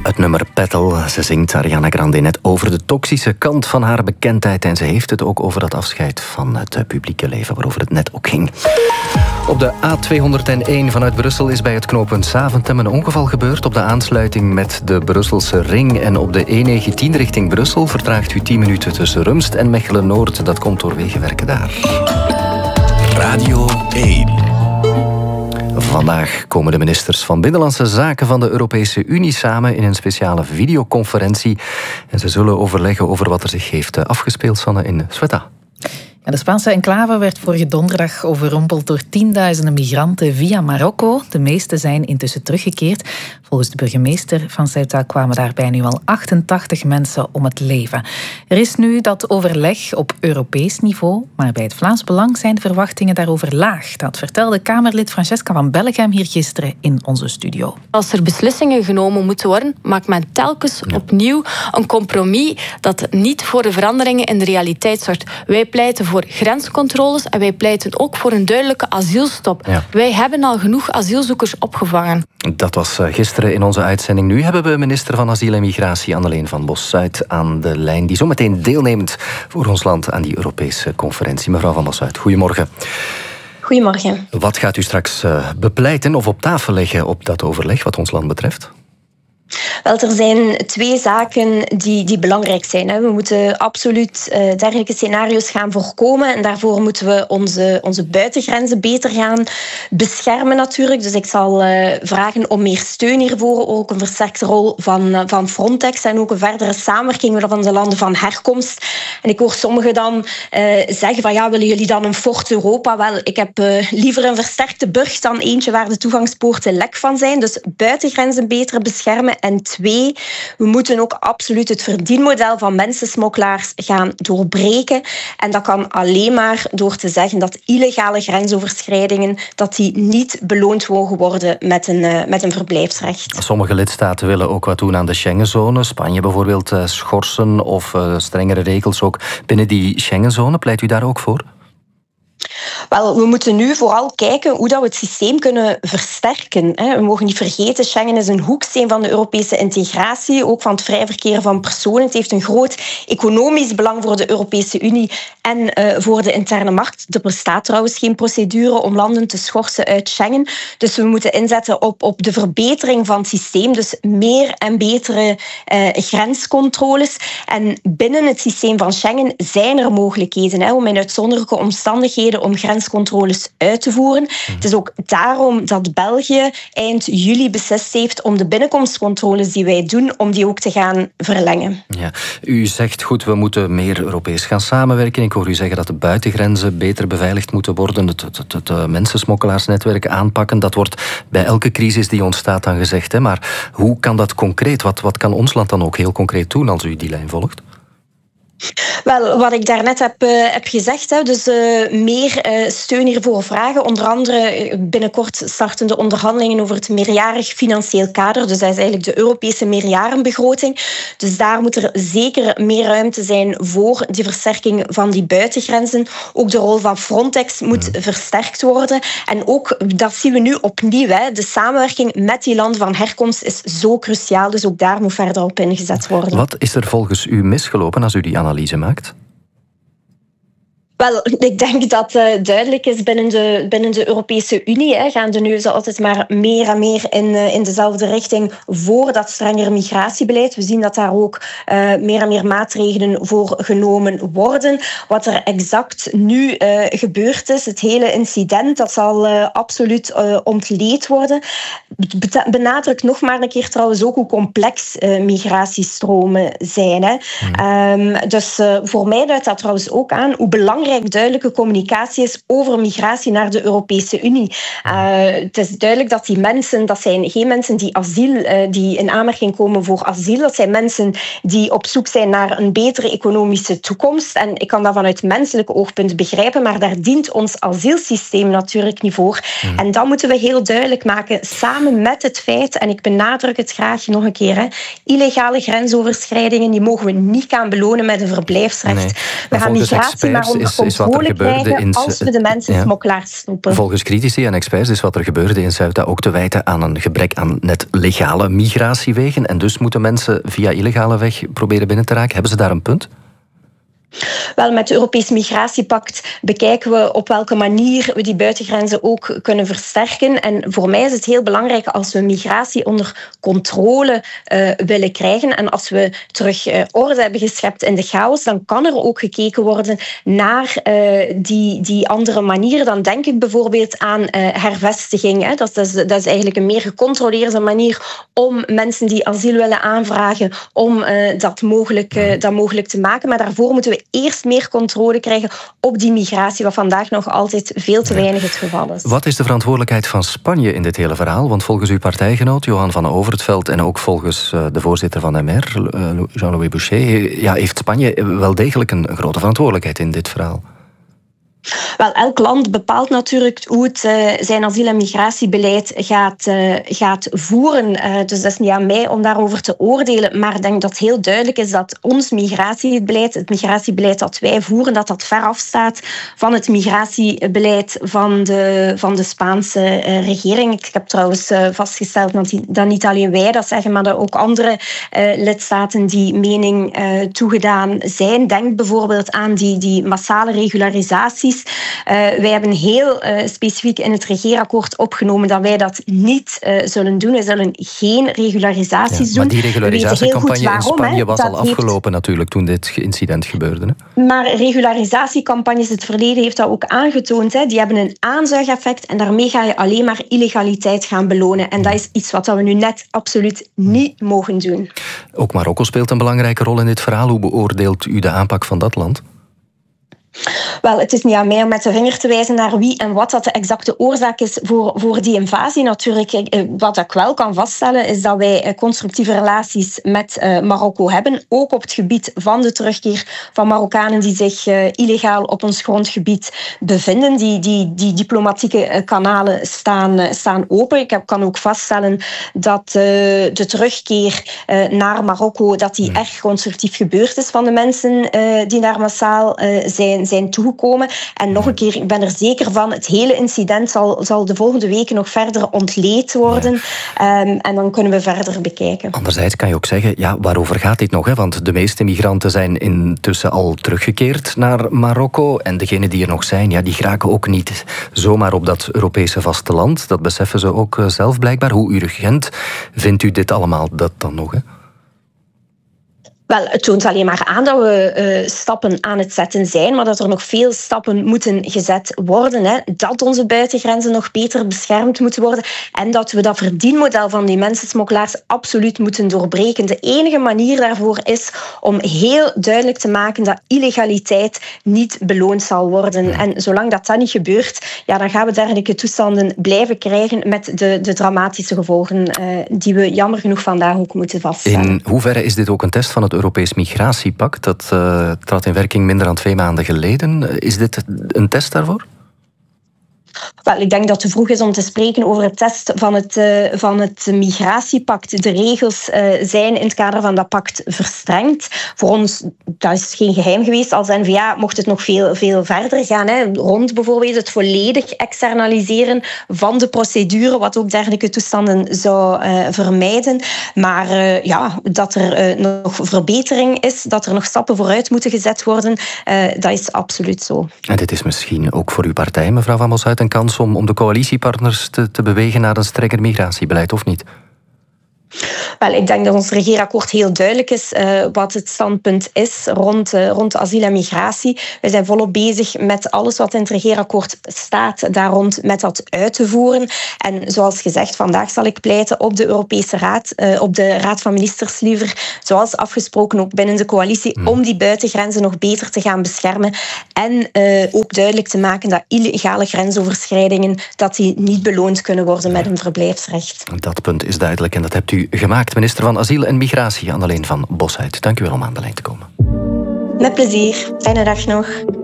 Het nummer Petal. Ze zingt Ariana Grande net over de toxische kant van haar bekendheid. En ze heeft het ook over dat afscheid van het publieke leven, waarover het net ook ging. Op de A201 vanuit Brussel is bij het knooppunt Zaventem een ongeval gebeurd op de aansluiting met de Brusselse Ring. En op de E19 richting Brussel vertraagt u 10 minuten tussen Rumst en Mechelen-Noord. Dat komt door wegenwerken daar. Radio 1. Vandaag komen de ministers van Binnenlandse Zaken van de Europese Unie samen in een speciale videoconferentie. En ze zullen overleggen over wat er zich heeft afgespeeld, Sanne, in Ceuta. Ja, de Spaanse enclave werd vorige donderdag overrompeld door tienduizenden migranten via Marokko. De meeste zijn intussen teruggekeerd. Volgens de burgemeester van Ceuta kwamen daarbij nu al 88 mensen om het leven. Er is nu dat overleg op Europees niveau, maar bij het Vlaams Belang zijn de verwachtingen daarover laag. Dat vertelde Kamerlid Francesca van Bellegem hier gisteren in onze studio. Als er beslissingen genomen moeten worden, maakt men telkens opnieuw een compromis dat niet voor de veranderingen in de realiteit zorgt. Wij pleiten voor grenscontroles en wij pleiten ook voor een duidelijke asielstop. Ja. Wij hebben al genoeg asielzoekers opgevangen. Dat was gisteren in onze uitzending. Nu hebben we minister van Asiel en Migratie Anneleen van Bossuyt aan de lijn, die zometeen deelneemt voor ons land aan die Europese conferentie. Mevrouw van Bossuyt, goedemorgen. Goedemorgen. Wat gaat u straks bepleiten of op tafel leggen op dat overleg wat ons land betreft? Wel, er zijn twee zaken die belangrijk zijn. We moeten absoluut dergelijke scenario's gaan voorkomen. En daarvoor moeten we onze buitengrenzen beter gaan beschermen natuurlijk. Dus ik zal vragen om meer steun hiervoor. Ook een versterkte rol van Frontex. En ook een verdere samenwerking van de landen van herkomst. En ik hoor sommigen dan zeggen van ja, willen jullie dan een fort Europa? Wel, ik heb liever een versterkte brug dan eentje waar de toegangspoorten lek van zijn. Dus buitengrenzen beter beschermen. En twee, we moeten ook absoluut het verdienmodel van mensensmokkelaars gaan doorbreken. En dat kan alleen maar door te zeggen dat illegale grensoverschrijdingen dat die niet beloond mogen worden met een verblijfsrecht. Sommige lidstaten willen ook wat doen aan de Schengenzone. Spanje bijvoorbeeld schorsen of strengere regels ook binnen die Schengenzone. Pleit u daar ook voor? Wel, we moeten nu vooral kijken hoe dat we het systeem kunnen versterken. We mogen niet vergeten, Schengen is een hoeksteen van de Europese integratie, ook van het vrij verkeer van personen. Het heeft een groot economisch belang voor de Europese Unie en voor de interne markt. Er bestaat trouwens geen procedure om landen te schorsen uit Schengen. Dus we moeten inzetten op de verbetering van het systeem. Dus meer en betere grenscontroles. En binnen het systeem van Schengen zijn er mogelijkheden om in uitzonderlijke omstandigheden om grenscontroles uit te voeren. Het is ook daarom dat België eind juli beslist heeft om de binnenkomstcontroles die wij doen, om die ook te gaan verlengen. Ja, u zegt goed, we moeten meer Europees gaan samenwerken. Ik hoor u zeggen dat de buitengrenzen beter beveiligd moeten worden, het mensensmokkelaarsnetwerk aanpakken. Dat wordt bij elke crisis die ontstaat dan gezegd. Hè? Maar hoe kan dat concreet? Wat kan ons land dan ook heel concreet doen als u die lijn volgt? Wel, wat ik daarnet heb gezegd, dus meer steun hiervoor vragen. Onder andere binnenkort starten de onderhandelingen over het meerjarig financieel kader. Dus dat is eigenlijk de Europese meerjarenbegroting. Dus daar moet er zeker meer ruimte zijn voor die versterking van die buitengrenzen. Ook de rol van Frontex moet versterkt worden. En ook, dat zien we nu opnieuw, de samenwerking met die landen van herkomst is zo cruciaal. Dus ook daar moet verder op ingezet worden. Wat is er volgens u misgelopen als u die analyse maakt? Wel, ik denk dat duidelijk is binnen de Europese Unie. Gaan de neuzen altijd maar meer en meer in dezelfde richting voor dat strengere migratiebeleid. We zien dat daar ook meer en meer maatregelen voor genomen worden. Wat er exact nu gebeurd is, het hele incident, dat zal absoluut ontleed worden. Benadrukt nog maar een keer trouwens ook hoe complex migratiestromen zijn. Dus voor mij duidt dat trouwens ook aan hoe belangrijk duidelijke communicatie is over migratie naar de Europese Unie. Het is duidelijk dat die mensen, dat zijn geen mensen die in aanmerking komen voor asiel. Dat zijn mensen die op zoek zijn naar een betere economische toekomst. En ik kan dat vanuit menselijk oogpunt begrijpen, maar daar dient ons asielsysteem natuurlijk niet voor. En dat moeten we heel duidelijk maken, samen met het feit, en ik benadruk het graag nog een keer, illegale grensoverschrijdingen, die mogen we niet gaan belonen met een verblijfsrecht. Nee. We gaan migratie maar onder is wat er gebeurde als we de mensensmokkelaars stoppen. Volgens critici en experts is wat er gebeurde in Ceuta ook te wijten aan een gebrek aan net legale migratiewegen. En dus moeten mensen via illegale weg proberen binnen te raken. Hebben ze daar een punt? Wel, met het Europees Migratiepact bekijken we op welke manier we die buitengrenzen ook kunnen versterken. En voor mij is het heel belangrijk als we migratie onder controle willen krijgen. En als we terug orde hebben geschept in de chaos, dan kan er ook gekeken worden naar die andere manieren. Dan denk ik bijvoorbeeld aan hervestiging. Hè. Dat is eigenlijk een meer gecontroleerde manier om mensen die asiel willen aanvragen, om dat mogelijk te maken. Maar daarvoor moeten we eerst meer controle krijgen op die migratie, wat vandaag nog altijd veel te weinig het geval is. Wat is de verantwoordelijkheid van Spanje in dit hele verhaal? Want volgens uw partijgenoot, Johan van Overtveld, en ook volgens de voorzitter van MR, Jean-Louis Boucher, heeft Spanje wel degelijk een grote verantwoordelijkheid in dit verhaal. Wel, elk land bepaalt natuurlijk hoe het zijn asiel- en migratiebeleid gaat voeren. Dus dat is niet aan mij om daarover te oordelen. Maar ik denk dat het heel duidelijk is dat ons migratiebeleid, het migratiebeleid dat wij voeren, dat ver afstaat van het migratiebeleid van de Spaanse regering. Ik heb trouwens vastgesteld dat niet alleen wij dat zeggen, maar dat ook andere lidstaten die mening toegedaan zijn. Denk bijvoorbeeld aan die massale regularisaties. Wij hebben heel specifiek in het regeerakkoord opgenomen dat wij dat niet zullen doen. We zullen geen regularisaties doen. Maar die regularisatiecampagne in Spanje was al afgelopen natuurlijk toen dit incident gebeurde. Hè? Maar regularisatiecampagnes in het verleden heeft dat ook aangetoond. Hè. Die hebben een aanzuigeffect en daarmee ga je alleen maar illegaliteit gaan belonen. En dat is iets wat we nu net absoluut niet mogen doen. Ook Marokko speelt een belangrijke rol in dit verhaal. Hoe beoordeelt u de aanpak van dat land? Wel, het is niet aan mij om met de vinger te wijzen naar wie en wat dat de exacte oorzaak is voor die invasie. Natuurlijk, wat ik wel kan vaststellen, is dat wij constructieve relaties met Marokko hebben. Ook op het gebied van de terugkeer van Marokkanen die zich illegaal op ons grondgebied bevinden. Die diplomatieke kanalen staan open. Ik kan ook vaststellen dat de terugkeer naar Marokko dat die erg constructief gebeurd is van de mensen die daar massaal zijn toegekomen. En nog een keer, ik ben er zeker van, het hele incident zal de volgende weken nog verder ontleed worden. En dan kunnen we verder bekijken. Anderzijds kan je ook zeggen, waarover gaat dit nog? Hè? Want de meeste migranten zijn intussen al teruggekeerd naar Marokko. En degenen die er nog zijn, die geraken ook niet zomaar op dat Europese vasteland. Dat beseffen ze ook zelf blijkbaar. Hoe urgent vindt u dit allemaal dat dan nog? Hè? Wel, het toont alleen maar aan dat we stappen aan het zetten zijn, maar dat er nog veel stappen moeten gezet worden. Hè. Dat onze buitengrenzen nog beter beschermd moeten worden en dat we dat verdienmodel van die mensensmokkelaars absoluut moeten doorbreken. De enige manier daarvoor is om heel duidelijk te maken dat illegaliteit niet beloond zal worden. En zolang dat niet gebeurt, dan gaan we dergelijke toestanden blijven krijgen met de dramatische gevolgen die we jammer genoeg vandaag ook moeten vaststellen. In hoeverre is dit ook een test van het Europees Migratiepact? Dat trad in werking minder dan 2 maanden geleden. Is dit een test daarvoor? Wel, ik denk dat het te vroeg is om te spreken over het test van het migratiepact. De regels zijn in het kader van dat pact verstrengd. Voor ons, dat is geen geheim geweest. Als N-VA mocht het nog veel verder gaan. Hè. Rond bijvoorbeeld het volledig externaliseren van de procedure, wat ook dergelijke toestanden zou vermijden. Maar dat er nog verbetering is, dat er nog stappen vooruit moeten gezet worden, dat is absoluut zo. En dit is misschien ook voor uw partij, mevrouw Van Boshuit, een kans om de coalitiepartners te bewegen naar een strenger migratiebeleid, of niet? Wel, ik denk dat ons regeerakkoord heel duidelijk is wat het standpunt is rond asiel en migratie. We zijn volop bezig met alles wat in het regeerakkoord staat, daar rond met dat uit te voeren. En zoals gezegd, vandaag zal ik pleiten op de Europese Raad, op de Raad van Ministers liever, zoals afgesproken ook binnen de coalitie, om die buitengrenzen nog beter te gaan beschermen. En ook duidelijk te maken dat illegale grensoverschrijdingen dat die niet beloond kunnen worden met een verblijfsrecht. Dat punt is duidelijk en dat hebt u gemaakt, minister van Asiel en Migratie, Anneleen van Boshuit. Dank u wel om aan de lijn te komen. Met plezier. Fijne dag nog.